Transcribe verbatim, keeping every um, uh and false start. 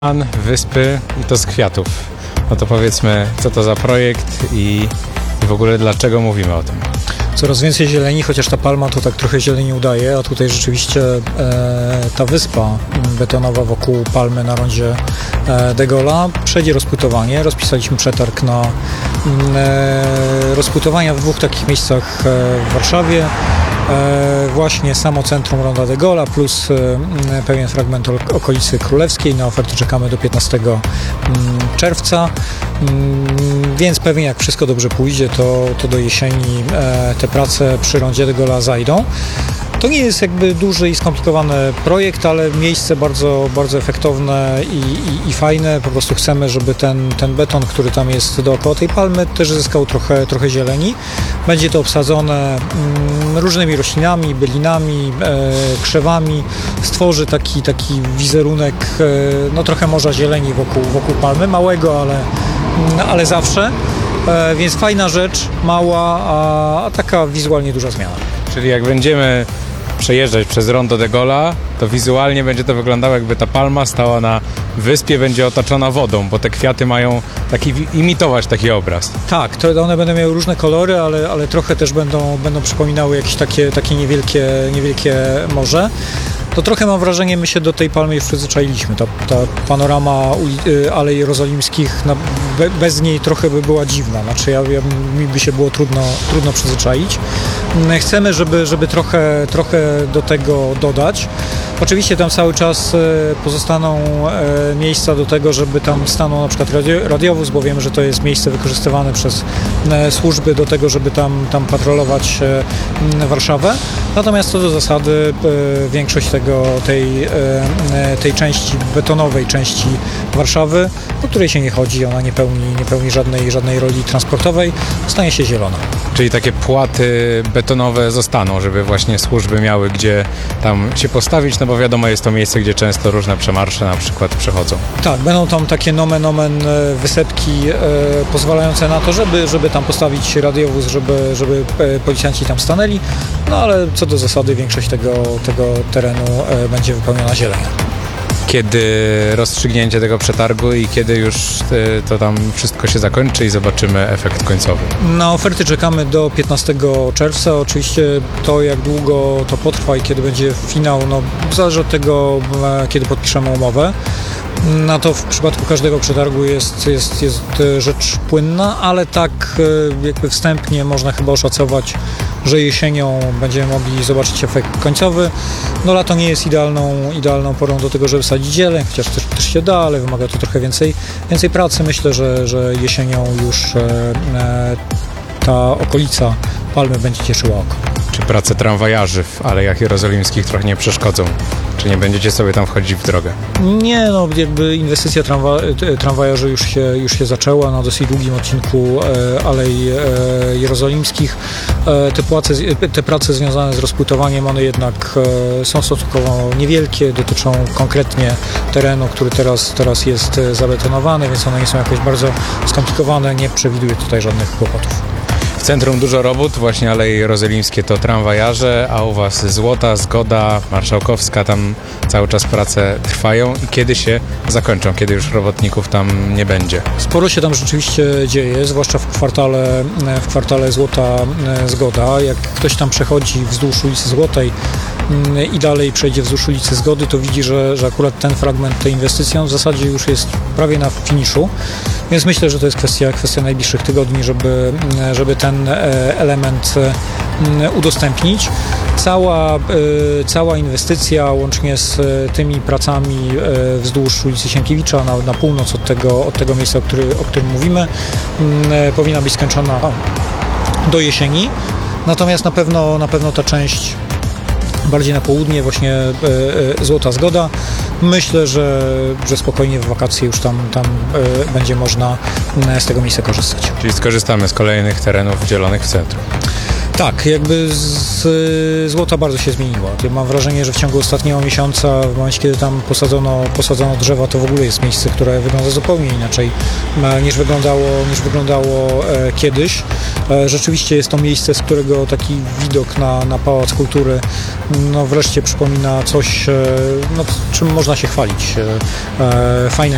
Pan, wyspy i to z kwiatów. No to powiedzmy, co to za projekt i, i w ogóle dlaczego mówimy o tym. Coraz więcej zieleni, chociaż ta palma to tak trochę zieleni udaje, a tutaj rzeczywiście e, ta wyspa betonowa wokół palmy na rondzie e, de Gaulle'a przejdzie rozpłytowanie. Rozpisaliśmy przetarg na e, rozpłytowania w dwóch takich miejscach e, w Warszawie. E, właśnie samo centrum ronda de Gaulle'a plus e, pewien fragment okolicy Królewskiej. Na oferty czekamy do piętnastego czerwca, mm, więc pewnie jak wszystko dobrze pójdzie, to, to do jesieni e, te prace przy rondzie de Gaulle'a zajdą. To nie jest jakby duży i skomplikowany projekt, ale miejsce bardzo, bardzo efektowne i, i, i fajne. Po prostu chcemy, żeby ten, ten beton, który tam jest dookoła tej palmy, też zyskał trochę, trochę zieleni. Będzie to obsadzone mm, różnymi roślinami, bylinami, e, krzewami. Stworzy taki, taki wizerunek, e, no trochę morza zieleni wokół, wokół palmy, małego, ale, mm, ale zawsze. E, więc fajna rzecz, mała, a, a taka wizualnie duża zmiana. Czyli jak będziemy przejeżdżać przez rondo de Gaulle'a, to wizualnie będzie to wyglądało, jakby ta palma stała na wyspie, będzie otoczona wodą, bo te kwiaty mają taki, imitować taki obraz. Tak, to one będą miały różne kolory, ale, ale trochę też będą, będą przypominały jakieś takie, takie niewielkie, niewielkie morze. To trochę mam wrażenie, my się do tej palmy już przyzwyczailiśmy. Ta, ta panorama uli- Alei Jerozolimskich, no, be, bez niej trochę by była dziwna. Znaczy ja, ja, mi by się było trudno, trudno przyzwyczaić. Chcemy, żeby, żeby trochę, trochę do tego dodać. Oczywiście tam cały czas pozostaną miejsca do tego, żeby tam stanął na przykład radio, radiowóz, bo wiemy, że to jest miejsce wykorzystywane przez służby do tego, żeby tam, tam patrolować Warszawę. Natomiast co do zasady większość tego, tej, tej części betonowej części Warszawy, do której się nie chodzi, ona nie pełni, nie pełni żadnej, żadnej roli transportowej, stanie się zielona. Czyli takie płaty betonowe zostaną, żeby właśnie służby miały gdzie tam się postawić, no bo wiadomo, jest to miejsce, gdzie często różne przemarsze na przykład przechodzą. Tak, będą tam takie nomen omen wysepki e, pozwalające na to, żeby, żeby tam postawić radiowóz, żeby, żeby policjanci tam stanęli, no ale co do zasady większość tego, tego terenu e, będzie wypełniona zielenią. Kiedy rozstrzygnięcie tego przetargu i kiedy już to tam wszystko się zakończy i zobaczymy efekt końcowy? Na oferty czekamy do piętnastego czerwca. Oczywiście to, jak długo to potrwa i kiedy będzie finał, no zależy od tego, kiedy podpiszemy umowę. No to w przypadku każdego przetargu jest, jest, jest rzecz płynna, ale tak jakby wstępnie można chyba oszacować, że jesienią będziemy mogli zobaczyć efekt końcowy. No lato nie jest idealną, idealną porą do tego, żeby sadzić zieleń, chociaż też, też się da, ale wymaga to trochę więcej, więcej pracy. Myślę, że, że jesienią już e, ta okolica palmy będzie cieszyła oko. Czy prace tramwajarzy w Alejach Jerozolimskich trochę nie przeszkodzą? Czy nie będziecie sobie tam wchodzić w drogę? Nie, no jakby inwestycja tramwa, tramwajarzy już się, już się zaczęła na dosyć długim odcinku e, Alei e, Jerozolimskich. E, te, płace, te prace związane z rozpłytowaniem, one jednak e, są stosunkowo niewielkie, dotyczą konkretnie terenu, który teraz, teraz jest zabetonowany, więc one nie są jakoś bardzo skomplikowane, nie przewiduję tutaj żadnych kłopotów. W centrum dużo robót, właśnie Aleje Jerozolimskie to tramwajarze, a u Was Złota, Zgoda, Marszałkowska, tam cały czas prace trwają i kiedy się zakończą, kiedy już robotników tam nie będzie? Sporo się tam rzeczywiście dzieje, zwłaszcza w kwartale, w kwartale Złota, Zgoda. Jak ktoś tam przechodzi wzdłuż ulicy Złotej i dalej przejdzie wzdłuż ulicy Zgody, to widzi, że, że akurat ten fragment tej inwestycji w zasadzie już jest prawie na finiszu, więc myślę, że to jest kwestia, kwestia najbliższych tygodni, żeby, żeby ten element udostępnić. Cała, cała inwestycja łącznie z tymi pracami wzdłuż ulicy Sienkiewicza na, na północ od tego, od tego miejsca, o, który, o którym mówimy, powinna być skończona do jesieni. Natomiast na pewno, na pewno ta część bardziej na południe, właśnie e, e, Złota Zgoda. Myślę, że, że spokojnie w wakacje już tam, tam e, będzie można z tego miejsca korzystać. Czyli skorzystamy z kolejnych terenów dzielonych w centrum. Tak, jakby z Złota bardzo się zmieniła. Ja mam wrażenie, że w ciągu ostatniego miesiąca, w momencie kiedy tam posadzono, posadzono drzewa, to w ogóle jest miejsce, które wygląda zupełnie inaczej niż wyglądało, niż wyglądało e, kiedyś. E, rzeczywiście jest to miejsce, z którego taki widok na, na Pałac Kultury no wreszcie przypomina coś, e, no, czym można się chwalić. E, fajne